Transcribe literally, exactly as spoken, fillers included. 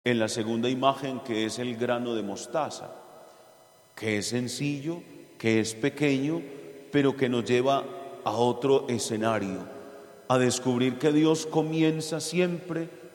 en la segunda imagen, que es el grano de mostaza, que es sencillo, que es pequeño, pero que nos lleva a otro escenario, a descubrir que Dios comienza siempre